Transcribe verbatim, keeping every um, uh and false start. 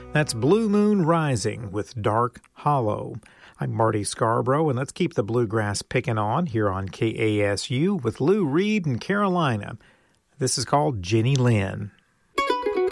That's Blue Moon Rising with Dark Hollow. I'm Marty Scarborough, and let's keep the bluegrass picking on here on K A S U with Lou Reed and Carolina. This is called Jenny Lynn.